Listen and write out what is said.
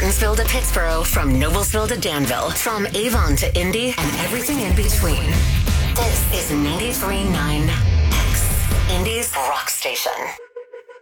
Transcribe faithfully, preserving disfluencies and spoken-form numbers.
Burnsville to Pittsburgh, from Noblesville to Danville, from Avon to Indy, and everything in between. This is ninety-three point nine X, Indy's rock station.